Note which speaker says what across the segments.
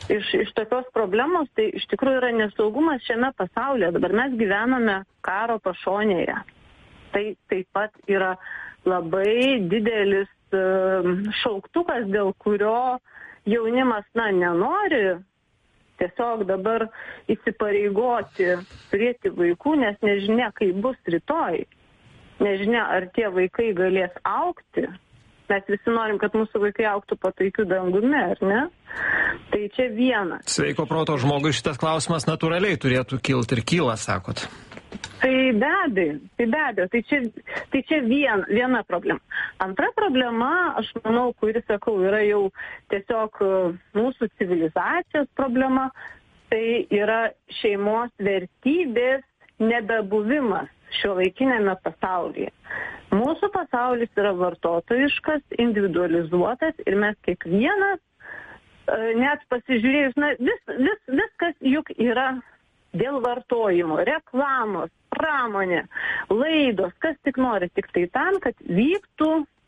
Speaker 1: iš tokios problemos, tai iš tikrųjų yra nesaugumas šiame pasaulyje. Dabar mes gyvename karo pašonėje. Tai taip pat yra labai didelis šauktukas, dėl kurio jaunimas, nenori tiesiog dabar įsipareigoti turėti vaikų, nes nežinia, kaip bus rytoj. Nežinia, ar tie vaikai galės augti. Mes visi norim, kad mūsų vaikai augtų po taikiu dangumi, ar ne? Tai čia viena.
Speaker 2: Sveiko proto žmogui šitas klausimas natūraliai turėtų kilti ir kyla, sakot.
Speaker 1: Tai be abejo. Tai čia viena problema. Antra problema, aš manau, kuri, sakau, yra jau tiesiog mūsų civilizacijos problema, tai yra šeimos vertybės nebebuvimas šiuolaikinėme pasaulyje. Mūsų pasaulis yra vartotojiškas, individualizuotas ir mes kiekvienas, net pasižiūrėjus, viskas juk yra dėl vartojimo, reklamos, pramonė, laidos, kas tik nori, tik tai tam, kad vyktų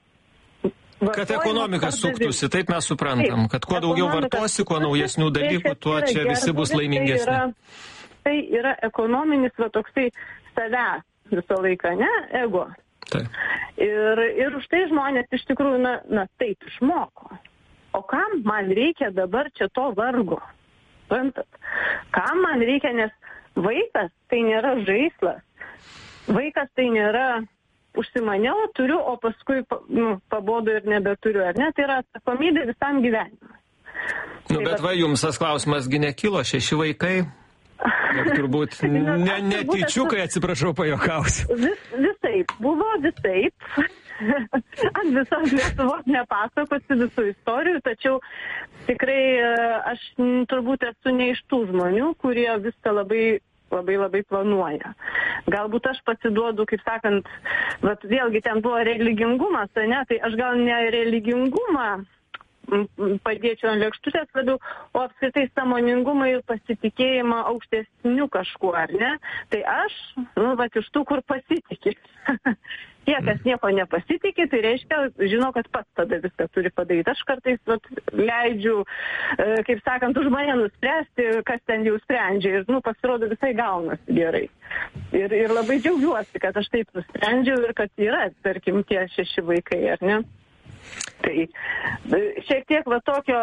Speaker 2: kad ekonomika suktųsi, taip mes suprantam, kad kuo daugiau vartosi, kuo naujesnių dalykų, tuo čia visi bus laimingesni.
Speaker 1: Tai yra ekonominis, toksai savęs visą laiką, ne, ego.
Speaker 2: Taip.
Speaker 1: Ir už tai žmonės iš tikrųjų, taip išmoko. O kam man reikia dabar čia to vargo? Suprantat? Kam man reikia, nes vaikas tai nėra žaislas. Vaikas tai nėra užsimaniau, turiu, o paskui pabodu ir nebeturiu, ar ne? Tai yra atsakomybė visam gyvenimui.
Speaker 2: Bet jums tas klausimas gi nekilo, 6 vaikai? Ir turbūt netyčiukai, atsiprašau, pajuokausiu.
Speaker 1: Visaip, buvo visaip. Ant visos Lietuvos nepasakosiu visų istorijų, tačiau tikrai aš turbūt esu ne iš tų žmonių, kurie viską labai planuoja. Galbūt aš pasiduodu, kaip sakant, vėlgi ten buvo religingumas, ne, tai aš gal ne religingumą padėčiau ant lėkštutės labiau, o apskritai sąmoningumą ir pasitikėjimą aukštesnių kažkuo, ar ne? Tai aš, iš tų, kur pasitikė. Tie, kas nieko nepasitikė, tai reiškia, žino, kad pats tada viską turi padaryti. Aš kartais leidžiu, kaip sakant, už mane nuspręsti, kas ten jau sprendžia. Ir, pasirodo, visai gaunasi gerai. Ir labai džiaugiuosi, kad aš taip nusprendžiau ir kad yra, tarkim, tie 6 vaikai, ar ne? Tai šiek tiek tokio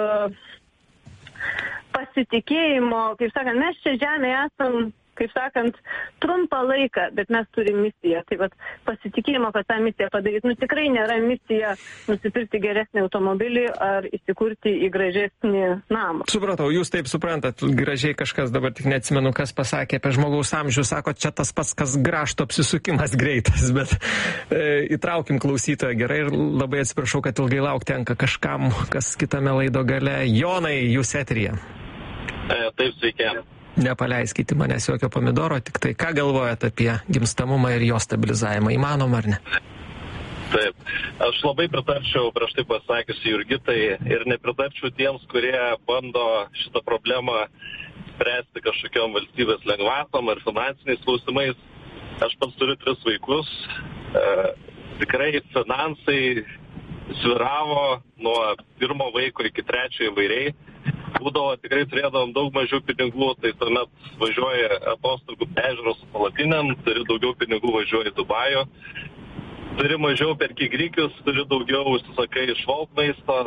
Speaker 1: pasitikėjimo, kaip sakant, mes čia žemėje esam, kaip sakant, trumpą laiką, bet mes turim misiją. Tai pasitikėjimo, kad tą misiją padaryti, tikrai nėra misija nusipirkti geresnį automobilį ar įsikurti į gražesnį namą.
Speaker 2: Supratau, jūs taip suprantat, gražiai kažkas, dabar tik neatsimenu, kas pasakė apie žmogaus amžių, sako, čia tas pats, kas grąžto apsisukimas greitas, bet įtraukim klausytoją gerai ir labai atsiprašau, kad ilgai laukti tenka kažkam, kas kitame laido gale. Jonai, jūs eteryje.
Speaker 3: Taip, sveiki.
Speaker 2: Nepaleiskite manęs jokio pomidoro, tik tai ką galvojat apie gimstamumą ir jo stabilizavimą, įmanoma ar ne?
Speaker 3: Taip, aš labai pritarčiau prieš tai pasakiusi Jurgitai ir nepritarčiau tiems, kurie bando šitą problemą spręsti kažkokiom valstybės lengvatom ar finansiniais klausimais. Aš pats turiu 3 vaikus, tikrai finansai sviravo nuo 1 vaiko iki 3 įvairiai. Būdavo, tikrai turėdavom daug mažiau pinigų, tai tuomet važiuoja atostogų ežeros su palapinėm, turi daugiau pinigų, važiuoja į Dubajų, turi mažiau perki grikius, turi daugiau užsisakai iš Volk maisto,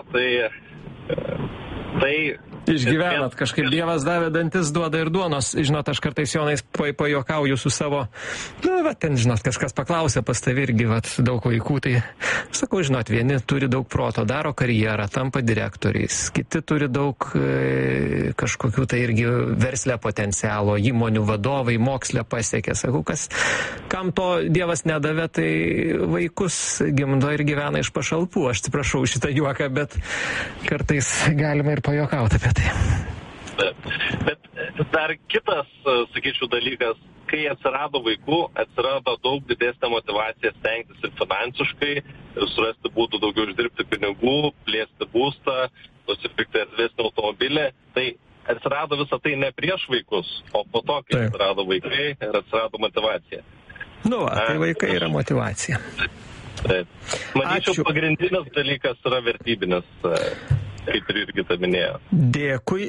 Speaker 3: tai
Speaker 2: išgyvenat, kažkaip Dievas davė dantis, duoda ir duonos. Žinot, aš kartais Jonais pajuokauju su savo, ten, žinot, kažkas paklausė pas tavi irgi, daug vaikų, tai sakau, žinot, vieni turi daug proto, daro karjerą, tampa direktoriais, kiti turi daug kažkokių tai irgi versle potencialo, įmonių vadovai, moksle pasiekė. Sakau, kam to Dievas nedavė, tai vaikus gimdo ir gyvena iš pašalpų. Aš atsiprašau šitą juoką, bet kartais galima ir pajuokauti apie tai.
Speaker 3: Bet dar kitas, sakyčiau, dalykas, kai atsirado vaikų, atsirado daug didesnė motyvacija stengtis ir finansiškai, ir surasti būdų daugiau uždirbti pinigų, plėsti būstą, nusipirkti erdvesnį automobilį. Tai atsirado visą tai ne prieš vaikus, o po to, kai atsirado vaikai ir atsirado motyvacija.
Speaker 2: Tai vaikai yra motyvacija.
Speaker 3: Taip. Manyčiau, pagrindinis dalykas yra vertybinis, kaip ir Jurgita minėjo.
Speaker 2: Dėkui.